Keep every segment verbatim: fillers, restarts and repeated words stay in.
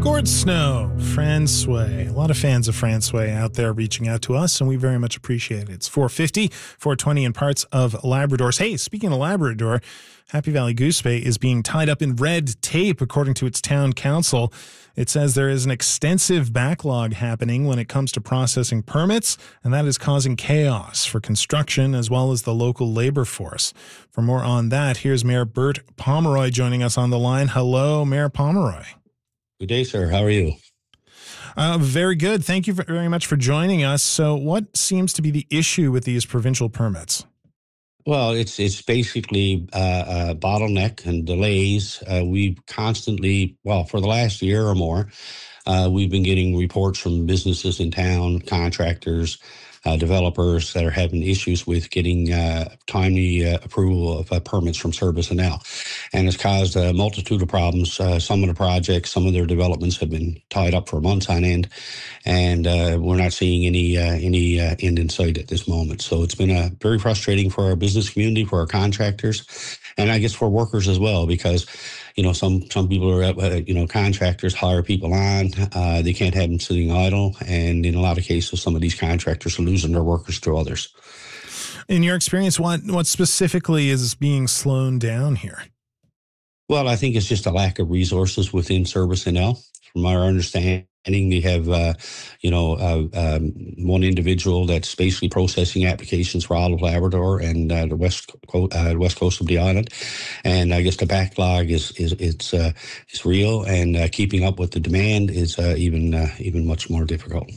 Gord Snow, François. A lot of fans of François out there reaching out to us, and we very much appreciate it. It's four fifty, four twenty in parts of Labradors. Hey, speaking of Labrador, Happy Valley Goose Bay is being tied up in red tape, according to its town council. It says there is an extensive backlog happening when it comes to processing permits, and that is causing chaos for construction as well as the local labor force. For more on that, here's Mayor Bert Pomeroy joining us on the line. Hello, Mayor Pomeroy. Good day, sir. How are you? Uh, very good. Thank you very much for joining us. So what seems to be the issue with these provincial permits? Well, it's it's basically uh, a bottleneck and delays. Uh, we've constantly, well, for the last year or more, uh, we've been getting reports from businesses in town, contractors, uh, developers that are having issues with getting uh, timely uh, approval of uh, permits from Service N L. And it's caused a multitude of problems. Uh, some of the projects, some of their developments have been tied up for months on end, and uh, we're not seeing any uh, any uh, end in sight at this moment. So it's been uh, very frustrating for our business community, for our contractors, and I guess for workers as well, because you know some some people are uh, you know contractors hire people on, uh, they can't have them sitting idle, and in a lot of cases, some of these contractors are losing their workers to others. In your experience, what what specifically is being slowed down here? Well, I think it's just a lack of resources within Service N L. From our understanding, they have, uh, you know, uh, um, one individual that's basically processing applications for all of Labrador and uh, the west co- uh, west coast of the island. And I guess the backlog is is it's uh, is real, and uh, keeping up with the demand is uh, even uh, even much more difficult.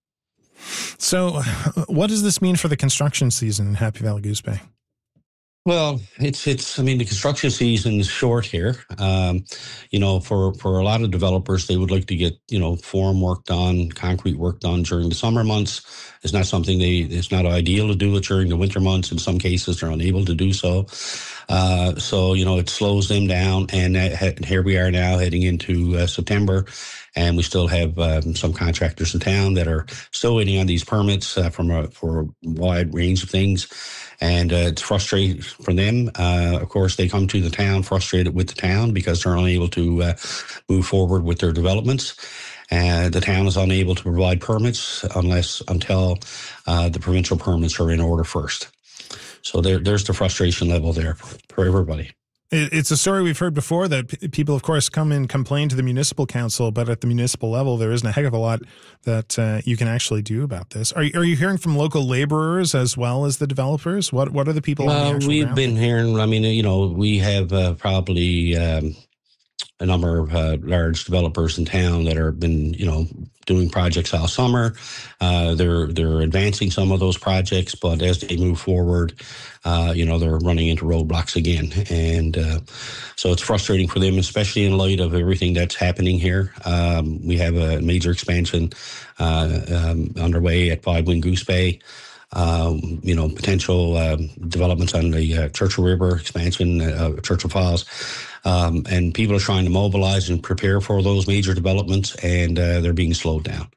So, what does this mean for the construction season in Happy Valley Goose Bay? Well, it's, it's, I mean, the construction season is short here. Um, you know, for, for a lot of developers, they would like to get, you know, form work done, concrete work done during the summer months. It's not something they, it's not ideal to do it during the winter months. In some cases, they're unable to do so. Uh, so, you know, it slows them down. And uh, here we are now heading into uh, September. And we still have um, some contractors in town that are still waiting on these permits uh, from a, for a wide range of things. And uh, it's frustrating for them. Uh, of course, they come to the town frustrated with the town because they're unable to uh, move forward with their developments. And the town is unable to provide permits unless until uh, the provincial permits are in order first. So there, there's the frustration level there for, for everybody. It's a story we've heard before that p- people, of course, come and complain to the municipal council, but at the municipal level, there isn't a heck of a lot that uh, you can actually do about this. Are you, are you hearing from local laborers as well as the developers? What what are the people well, on the actual we've ground? been hearing, I mean, you know, we have uh, probably um, a number of uh, large developers in town that have been, you know, doing projects all summer. Uh, they're they're advancing some of those projects, but as they move forward, uh, you know, they're running into roadblocks again. And uh, so it's frustrating for them, especially in light of everything that's happening here. Um, we have a major expansion uh, um, underway at Five Wind Goose Bay. Um, you know, potential um, developments on the uh, Churchill River expansion, uh, Churchill Falls. Um, and people are trying to mobilize and prepare for those major developments, and uh, they're being slowed down.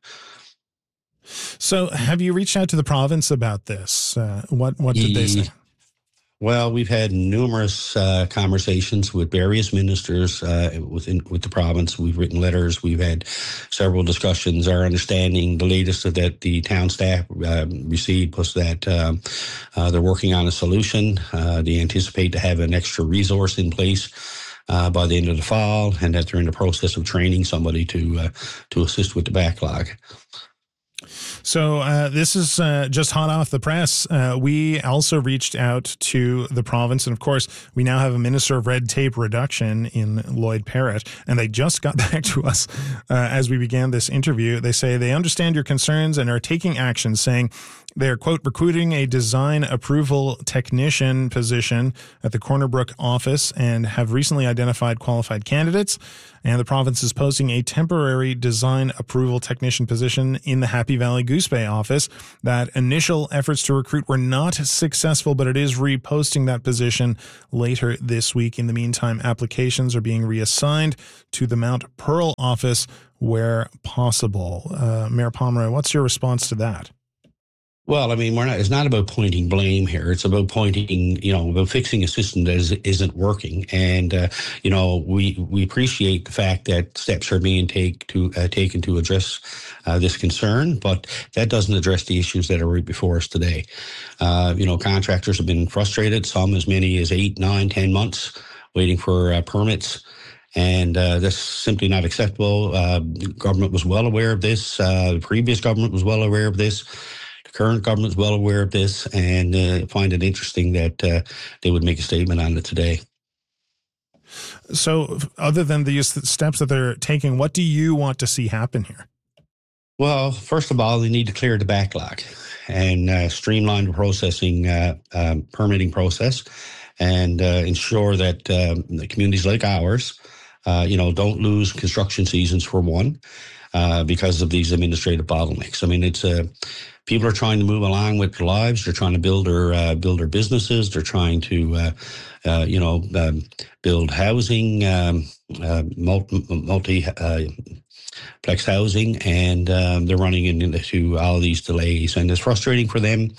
So have you reached out to the province about this? Uh, what, what did they say? Well, we've had numerous uh, conversations with various ministers uh, within with the province. We've written letters. We've had several discussions. Our understanding, the latest that the town staff uh, received was that um, uh, they're working on a solution. Uh, they anticipate to have an extra resource in place uh, by the end of the fall, and that they're in the process of training somebody to uh, to assist with the backlog. So uh, this is uh, just hot off the press. Uh, we also reached out to the province. And of course, we now have a Minister of Red Tape Reduction in Lloyd Parrott. And they just got back to us uh, as we began this interview. They say they understand your concerns and are taking action, saying they're, quote, recruiting a design approval technician position at the Corner Brook office and have recently identified qualified candidates. And the province is posting a temporary design approval technician position in the Happy Valley Goose Bay office. That initial efforts to recruit were not successful, but it is reposting that position later this week. In the meantime, applications are being reassigned to the Mount Pearl office where possible. Uh, Mayor Pomeroy, what's your response to that? Well, I mean, we're not. It's not about pointing blame here. It's about pointing, you know, about fixing a system that is, isn't working. And uh, you know, we we appreciate the fact that steps are being take to uh, taken to address uh, this concern, but that doesn't address the issues that are right before us today. Uh, you know, contractors have been frustrated. Some as many as eight, nine, ten months waiting for uh, permits. And uh, that's simply not acceptable. Uh, the government was well aware of this. Uh, the previous government was well aware of this. The current government is well aware of this, and uh, find it interesting that uh, they would make a statement on it today. So other than these steps that they're taking, what do you want to see happen here? Well, first of all, they need to clear the backlog and uh, streamline the processing, uh, um, permitting process, and uh, ensure that um, the communities like ours, uh, you know, don't lose construction seasons for one, uh, because of these administrative bottlenecks. I mean, it's uh, people are trying to move along with their lives. They're trying to build their uh, build their businesses. They're trying to, uh, uh, you know, um, build housing, um, uh, multi, multi uh, plex housing, and um, they're running into all of these delays, and it's frustrating for them,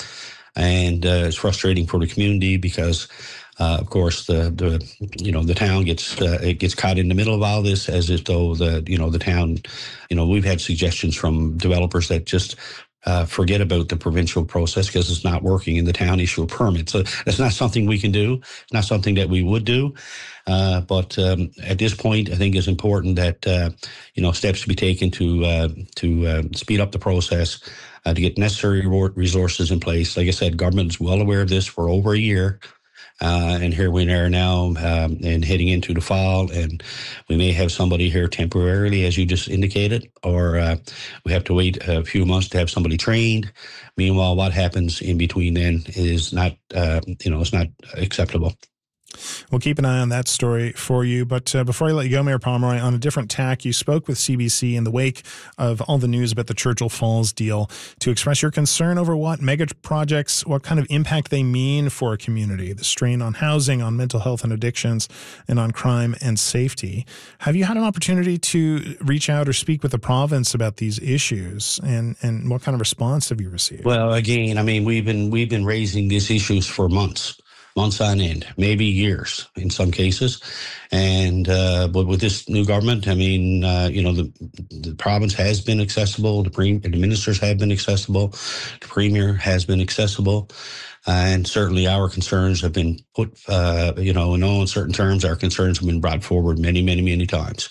and uh, it's frustrating for the community because. Uh, of course, the the you know the town gets uh, it gets caught in the middle of all this, as if though the you know the town, you know we've had suggestions from developers that just uh, forget about the provincial process because it's not working, and the town issue a permit. So that's not something we can do. It's not something that we would do. Uh, but um, at this point, I think it's important that uh, you know steps to be taken to uh, to uh, speed up the process, uh, to get necessary resources in place. Like I said, government is well aware of this for over a year. Uh, and here we are now, um, and heading into the fall, and we may have somebody here temporarily, as you just indicated, or uh, we have to wait a few months to have somebody trained. Meanwhile, what happens in between then is not, uh, you know, it's not acceptable. We'll keep an eye on that story for you. But uh, before I let you go, Mayor Pomeroy, on a different tack, you spoke with C B C in the wake of all the news about the Churchill Falls deal to express your concern over what mega projects, what kind of impact they mean for a community, the strain on housing, on mental health and addictions, and on crime and safety. Have you had an opportunity to reach out or speak with the province about these issues, and, and what kind of response have you received? Well, again, I mean, we've been we've been raising these issues for months. months on end, maybe years in some cases. And, uh, but with this new government, I mean, uh, you know, the, the province has been accessible. The, pre- the ministers have been accessible. The premier has been accessible. Uh, and certainly our concerns have been put, uh, you know, in no uncertain terms, our concerns have been brought forward many, many, many times.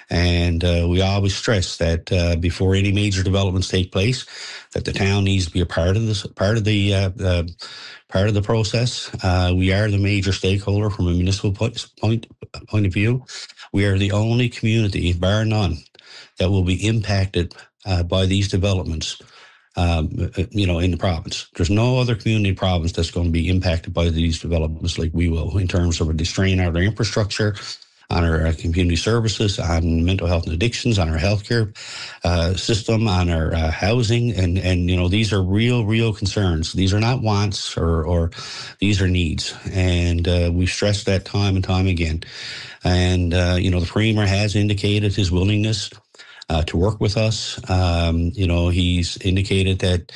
And uh, we always stress that uh, before any major developments take place, that the town needs to be a part of this, part of the, uh, uh, part of the process. Uh, we are the major stakeholder from a municipal point, point, point of view. We are the only community, bar none, that will be impacted uh, by these developments. Um, you know, in the province, there's no other community province that's going to be impacted by these developments like we will, in terms of a strain on our infrastructure, on our community services, on mental health and addictions, on our healthcare uh, system, on our uh, housing, and and you know these are real, real concerns. These are not wants, or or these are needs, and uh, we've stressed that time and time again. And uh, you know the Premier has indicated his willingness Uh, to work with us. Um, you know, he's indicated that,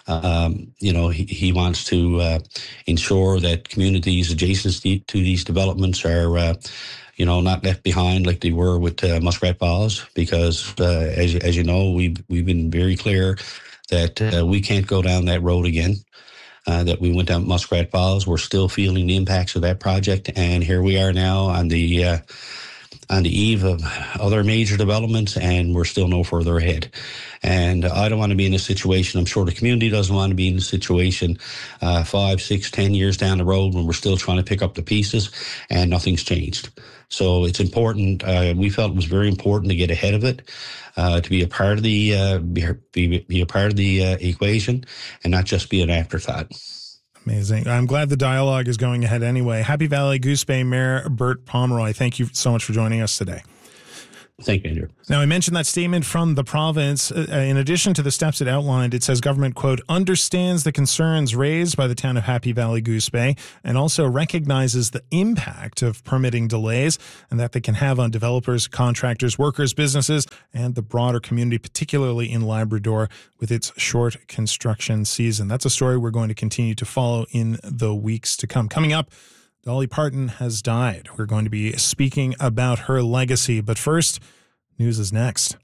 um, you know, he, he wants to uh, ensure that communities adjacent to these developments are, uh, you know, not left behind like they were with uh, Muskrat Falls, because uh, as, as you know, we've, we've been very clear that uh, we can't go down that road again. Uh, that we went down Muskrat Falls. We're still feeling the impacts of that project. And here we are now on the, uh, on the eve of other major developments, and we're still no further ahead. And I don't want to be in a situation, I'm sure the community doesn't want to be in a situation uh, five, six, ten years down the road when we're still trying to pick up the pieces and nothing's changed. So it's important. Uh, we felt it was very important to get ahead of it, uh, to be a part of the uh, be, be a part of the uh, equation, and not just be an afterthought. Amazing. I'm glad the dialogue is going ahead anyway. Happy Valley Goose Bay Mayor Bert Pomeroy, thank you so much for joining us today. Thank you, Andrew. Now, I mentioned that statement from the province. Uh, in addition to the steps it outlined, it says government, quote, understands the concerns raised by the town of Happy Valley Goose Bay and also recognizes the impact of permitting delays and that they can have on developers, contractors, workers, businesses, and the broader community, particularly in Labrador with its short construction season. That's a story we're going to continue to follow in the weeks to come. Coming up, Dolly Parton has died. We're going to be speaking about her legacy. But first, news is next.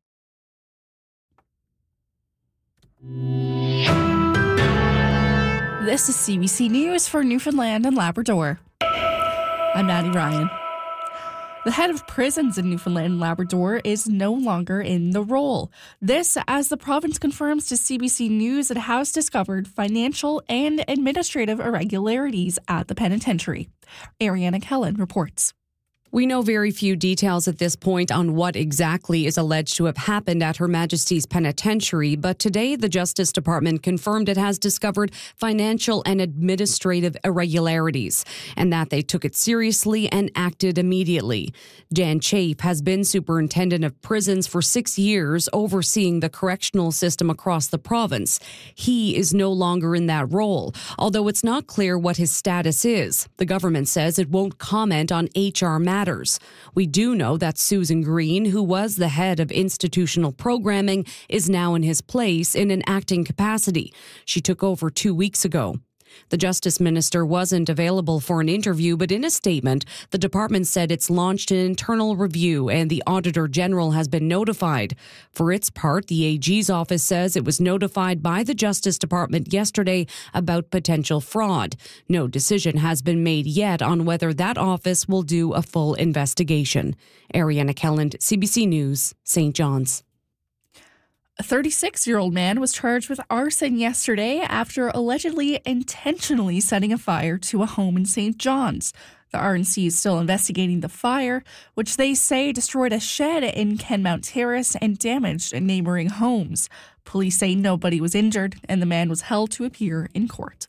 This is C B C News for Newfoundland and Labrador. I'm Maddie Ryan. The head of prisons in Newfoundland and Labrador is no longer in the role. This, as the province confirms to C B C News, it has discovered financial and administrative irregularities at the penitentiary. Ariana Kellen reports. We know very few details at this point on what exactly is alleged to have happened at Her Majesty's Penitentiary, but today the Justice Department confirmed it has discovered financial and administrative irregularities and that they took it seriously and acted immediately. Dan Chafe has been superintendent of prisons for six years, overseeing the correctional system across the province. He is no longer in that role, although it's not clear what his status is. The government says it won't comment on H R matters. We do know that Susan Green, who was the head of institutional programming, is now in his place in an acting capacity. She took over two weeks ago. The Justice Minister wasn't available for an interview, but in a statement, the department said it's launched an internal review and the Auditor General has been notified. For its part, the A G's office says it was notified by the Justice Department yesterday about potential fraud. No decision has been made yet on whether that office will do a full investigation. Ariana Kelland, C B C News, Saint John's. A thirty-six-year-old man was charged with arson yesterday after allegedly intentionally setting a fire to a home in Saint John's. The R N C is still investigating the fire, which they say destroyed a shed in Kenmount Terrace and damaged neighboring homes. Police say nobody was injured and the man was held to appear in court.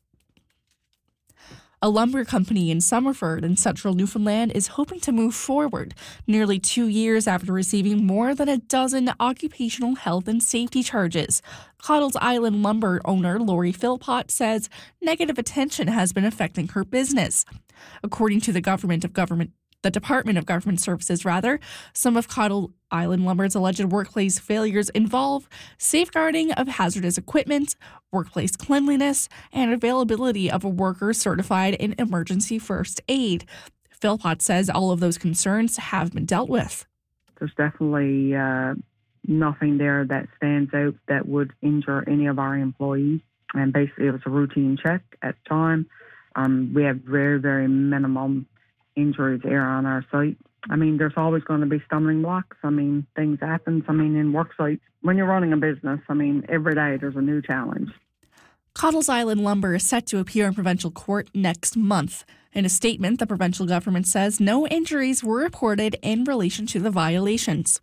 A lumber company in Somerford in central Newfoundland is hoping to move forward nearly two years after receiving more than a dozen occupational health and safety charges. Cottles Island lumber owner Lori Philpott says negative attention has been affecting her business. According to the government of government The Department of Government Services, rather, some of Cottles Island Lumber's alleged workplace failures involve safeguarding of hazardous equipment, workplace cleanliness, and availability of a worker certified in emergency first aid. Philpott says all of those concerns have been dealt with. There's definitely uh, nothing there that stands out that would injure any of our employees. And basically, it was a routine check at the time. Um, we have very, very minimum injuries here on our site. I mean, there's always going to be stumbling blocks. I mean, things happen. I mean, in work sites, when you're running a business, I mean, every day there's a new challenge. Cottles Island Lumber is set to appear in provincial court next month. In a statement, the provincial government says no injuries were reported in relation to the violations.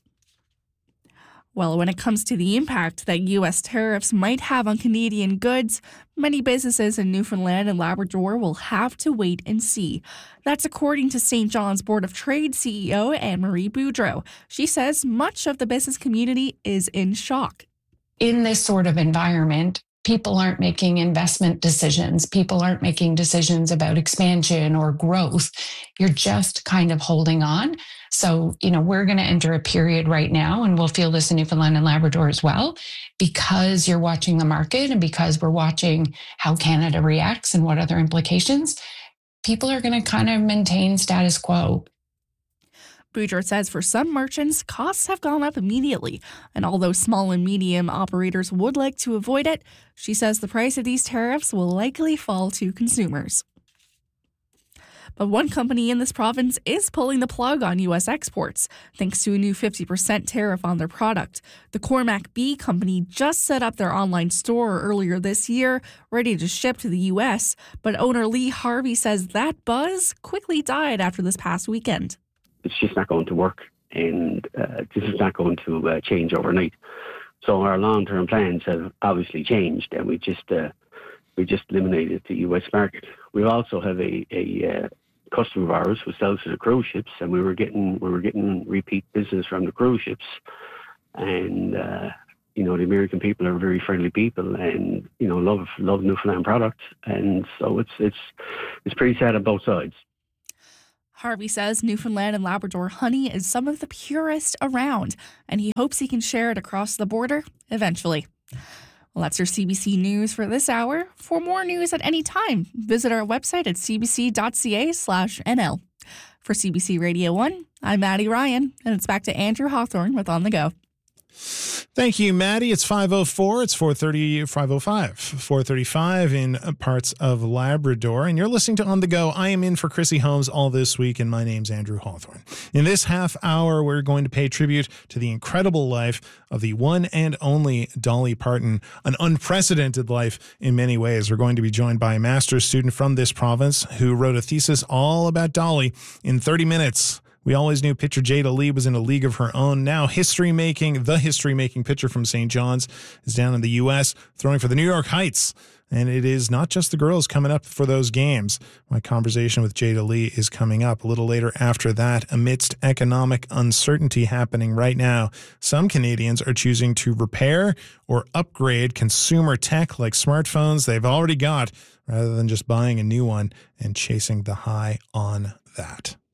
Well, when it comes to the impact that U S tariffs might have on Canadian goods, many businesses in Newfoundland and Labrador will have to wait and see. That's according to Saint John's Board of Trade C E O Anne-Marie Boudreau. She says much of the business community is in shock. In this sort of environment, people aren't making investment decisions. People aren't making decisions about expansion or growth. You're just kind of holding on. So, you know, we're going to enter a period right now, and we'll feel this in Newfoundland and Labrador as well, because you're watching the market and because we're watching how Canada reacts and what other implications. People are going to kind of maintain status quo. Boudreau says for some merchants, costs have gone up immediately, and although small and medium operators would like to avoid it, she says the price of these tariffs will likely fall to consumers. But one company in this province is pulling the plug on U S exports, thanks to a new fifty percent tariff on their product. The Cormac Bee Company just set up their online store earlier this year, ready to ship to the U S, but owner Lee Harvey says that buzz quickly died after this past weekend. It's just not going to work, and uh, this is not going to uh, change overnight. So our long-term plans have obviously changed, and we just uh, we just eliminated the U S market. We also have a, a uh, customer of ours who sells to the cruise ships, and we were getting we were getting repeat business from the cruise ships. And uh, you know, the American people are very friendly people, and you know, love love Newfoundland product, and so it's it's it's pretty sad on both sides. Harvey says Newfoundland and Labrador honey is some of the purest around, and he hopes he can share it across the border eventually. Well, that's your C B C News for this hour. For more news at any time, visit our website at cbc.ca slash NL. For C B C Radio one, I'm Maddie Ryan, and it's back to Andrew Hawthorne with On the Go. Thank you, Maddie. It's five oh four. It's four thirty, five oh five, four thirty-five in parts of Labrador. And you're listening to On the Go. I am in for Chrissy Holmes all this week, and my name's Andrew Hawthorne. In this half hour, we're going to pay tribute to the incredible life of the one and only Dolly Parton, an unprecedented life in many ways. We're going to be joined by a master's student from this province who wrote a thesis all about Dolly in thirty minutes. We always knew pitcher Jada Lee was in a league of her own. Now history-making, the history-making pitcher from Saint John's is down in the U S throwing for the New York Heights. And it is not just the girls coming up for those games. My conversation with Jada Lee is coming up a little later after that. Amidst economic uncertainty happening right now, some Canadians are choosing to repair or upgrade consumer tech like smartphones they've already got rather than just buying a new one and chasing the high on that.